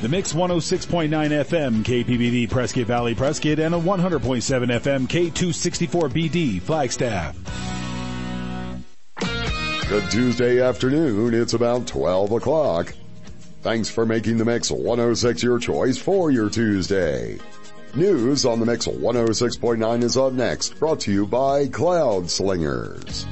The Mix 106.9 FM KPBV Prescott Valley Prescott and a 100.7 FM K264BD Flagstaff. Good Tuesday afternoon. It's about 12 o'clock. Thanks for making the Mix 106 your choice for your Tuesday. News on the Mix 106.9 is up next, brought to you by Cloud Slingers.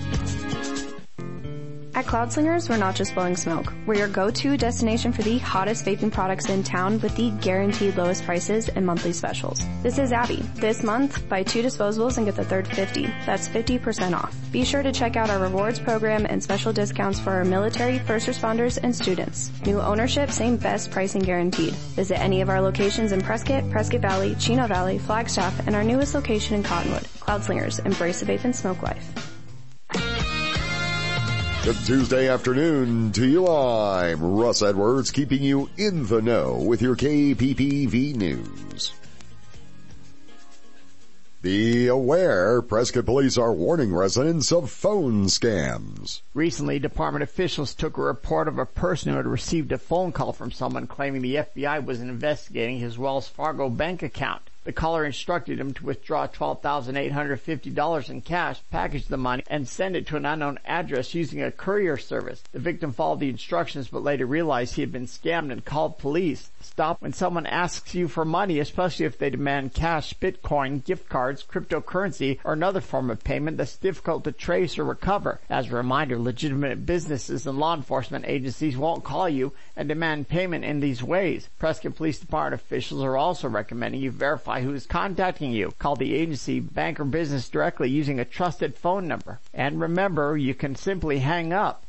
At Cloud Slingers, we're not just blowing smoke. We're your go-to destination for the hottest vaping products in town with the guaranteed lowest prices and monthly specials. This is Abby. This month, buy 2 disposables and get the third 50. That's 50% off. Be sure to check out our rewards program and special discounts for our military, first responders, and students. New ownership, same best pricing guaranteed. Visit any of our locations in Prescott, Prescott Valley, Chino Valley, Flagstaff, and our newest location in Cottonwood. Cloud Slingers, embrace the vape and smoke life. Good Tuesday afternoon to you. I'm Russ Edwards, keeping you in the know with your KPPV news. Be aware, Prescott police are warning residents of phone scams. Recently, department officials took a report of a person who had received a phone call from someone claiming the FBI was investigating his Wells Fargo bank account. The caller instructed him to withdraw $12,850 in cash, package the money, and send it to an unknown address using a courier service. The victim followed the instructions but later realized he had been scammed and called police. Stop when someone asks you for money, especially if they demand cash, Bitcoin, gift cards, cryptocurrency, or another form of payment that's difficult to trace or recover. As a reminder, legitimate businesses and law enforcement agencies won't call you and demand payment in these ways. Prescott Police Department officials are also recommending you verify who is contacting you. Call the agency, bank, or business directly using a trusted phone number. And remember, you can simply hang up.